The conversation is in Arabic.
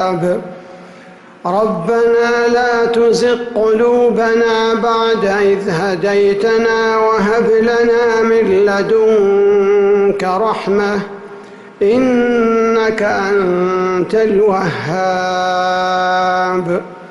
ربنا لا تزغ قلوبنا بعد إذ هديتنا وهب لنا من لدنك رحمة إنك أنت الوهاب.